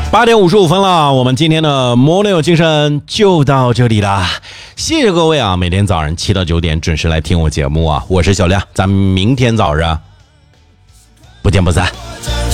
8点55分了，我们今天的摩牛精神就到这里啦，谢谢各位啊！每天早上7到9点准时来听我节目啊，我是小亮，咱们明天早上不见不散。